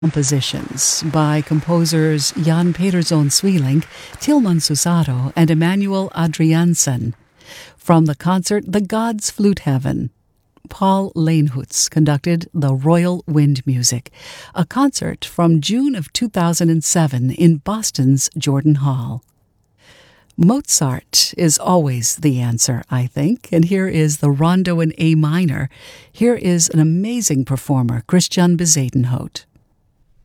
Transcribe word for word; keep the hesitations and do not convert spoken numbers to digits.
Compositions by composers Jan Pedersen Sweelinck, Tilman Susato, and Emanuel Adriansen. From the concert The Gods Flute Heaven, Paul Leinhutz conducted the Royal Wind Music, a concert from June of two thousand seven in Boston's Jordan Hall. Mozart is always the answer, I think, and here is the Rondo in A minor. Here is an amazing performer, Christian Bezuidenhout.